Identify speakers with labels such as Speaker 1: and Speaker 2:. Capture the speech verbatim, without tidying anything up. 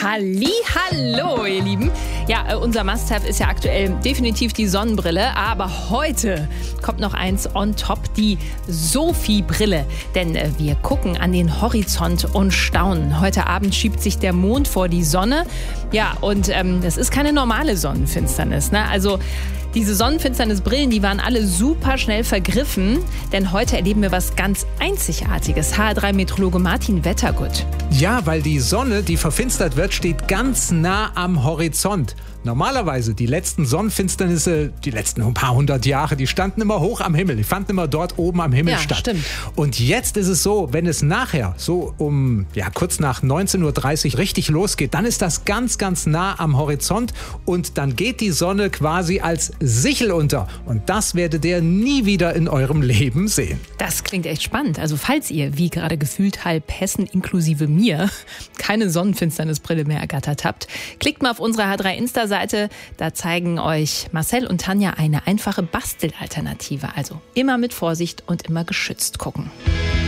Speaker 1: Hallihallo, ihr Lieben. Ja, unser Must-Have ist ja aktuell definitiv die Sonnenbrille, aber heute kommt noch eins on top, die Sophie-Brille. Denn äh, wir gucken an den Horizont und staunen. Heute Abend schiebt sich der Mond vor die Sonne. Ja, und ähm, das ist keine normale Sonnenfinsternis, ne? Also diese Sonnenfinsternisbrillen, die waren alle super schnell vergriffen, denn heute erleben wir was ganz Einzigartiges. H R drei Meteorologe Martin Wettergut.
Speaker 2: Ja, weil die Sonne, die verfinstert wird, steht ganz nah am Horizont. Normalerweise, die letzten Sonnenfinsternisse, die letzten ein paar hundert Jahre, die standen immer hoch am Himmel. Die fanden immer dort oben am Himmel
Speaker 1: Ja,
Speaker 2: statt.
Speaker 1: stimmt.
Speaker 2: Und jetzt ist es so, wenn es nachher so um, ja, kurz nach neunzehn Uhr dreißig richtig losgeht, dann ist das ganz, ganz nah am Horizont und dann geht die Sonne quasi als Sichel unter. Und das werdet ihr nie wieder in eurem Leben sehen.
Speaker 1: Das klingt echt spannend. Also falls ihr, wie gerade gefühlt halb Hessen inklusive mir, keine Sonnenfinsternisbrille mehr ergattert habt, klickt mal auf unsere H R drei Insta-Seite. Da zeigen euch Marcel und Tanja eine einfache Bastelalternative. Also immer mit Vorsicht und immer geschützt gucken.